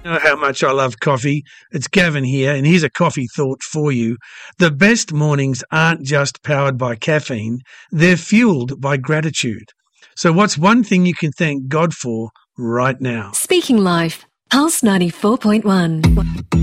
know how much I love coffee. It's Gavin here, and here's a coffee thought for you. The best mornings aren't just powered by caffeine, they're fueled by gratitude. So what's one thing you can thank God for right now? Speaking Life, Pulse 94.1.